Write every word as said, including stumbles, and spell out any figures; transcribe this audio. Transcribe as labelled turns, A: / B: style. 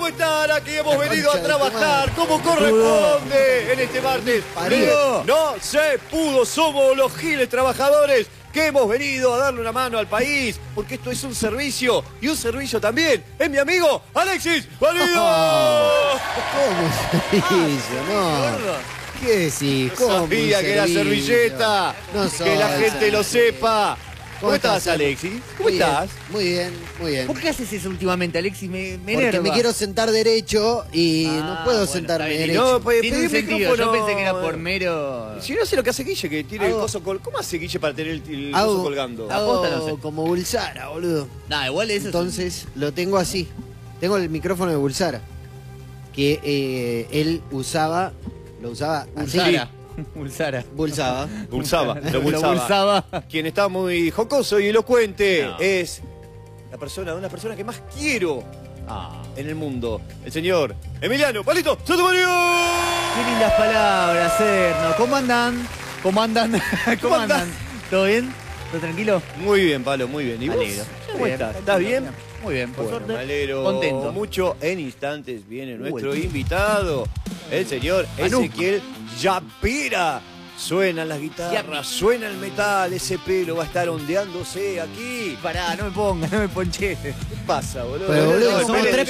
A: están? Aquí hemos
B: La
A: venido a
B: concha de tu
A: trabajar
B: madre.
A: como corresponde en este martes.
B: Parió.
A: No se pudo, somos los giles trabajadores que hemos venido a darle una mano al país, porque esto es un servicio, y un servicio también es mi amigo Alexis Valido.
B: ¿Cómo servicio? No. ¿Qué decís?
A: No
B: ¿Cómo
A: sabía
B: un
A: que era
B: servicio?
A: servilleta,
B: No
A: que la
B: soy
A: gente lo
B: servilleta.
A: sepa. ¿Cómo estás, Alexis? ¿Cómo
B: Muy bien,
A: estás?
B: Muy bien, muy bien.
C: ¿Por qué haces eso últimamente, Alexis? Me, me
B: Porque
C: enerva.
B: me quiero sentar derecho y
C: Ah,
B: no puedo
C: bueno,
B: sentarme
C: está bien.
B: derecho.
A: No, pues,
C: Tiene
A: pedí
C: un
A: el
C: sentido.
A: micrófono.
C: Yo pensé que era por mero...
A: Si no sé lo que hace Guille, que tiene el
B: Hago-
A: coso col... ¿Cómo hace Guille para tener el, el
B: Hago-
A: coso colgando?
B: hago
C: Aposta, no sé.
B: como Bulsara, boludo.
C: Nah, igual eso
B: Entonces lo tengo así. Tengo el micrófono de Bulsara. Que eh, él usaba. Lo usaba
C: es...
B: así.
C: Bulsara. Bulsara.
B: Bulsaba.
A: Pulsaba, lo
C: Lo
A: pulsaba.
C: pulsaba.
A: Quien está muy jocoso y elocuente
C: No.
A: es la persona, una de las personas que más quiero
C: Ah,
A: en el mundo. El señor Emiliano Palito Santamaría.
C: qué lindas palabras, Erno. ¿Cómo andan? ¿Cómo andan? ¿Cómo
A: andan?
C: andan? ¿Todo bien? ¿Todo tranquilo?
A: Muy bien, Palo, muy bien. ¿Y vos?
C: Alegro.
A: ¿Cómo
C: Bien,
A: estás? ¿Estás bien?
C: Muy bien, por
A: Bueno,
C: suerte.
A: me alegro
C: Contento.
A: mucho. En instantes viene nuestro
C: Uy.
A: invitado, el señor
C: Manu.
A: Ezequiel Yapira. Suenan las guitarras, suena el metal, ese pelo va a estar ondeándose aquí.
C: Pará, no me pongas, no me ponché.
A: ¿Qué pasa, boludo?
B: Pero, boludo,
A: No,
B: somos
A: espere,
B: tres